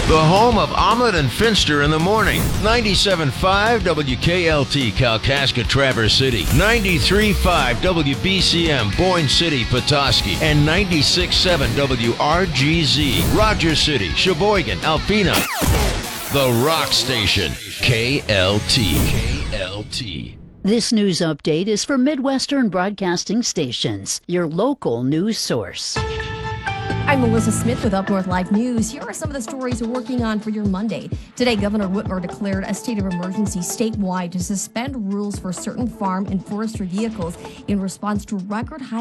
The home of Omelet and Finster in the morning. 97.5 WKLT Kalkaska Traverse City. 93.5 WBCM Boyne City Petoskey. And 96.7 WRGZ Rogers City, Sheboygan, Alpena. The Rock Station. KLT. KLT. This news update is for Midwestern Broadcasting Stations, your local news source. I'm Melissa Smith with Up North Live News. Here are some of the stories we're working on for your Monday. Today, Governor Whitmer declared a state of emergency statewide to suspend rules for certain farm and forestry vehicles in response to record high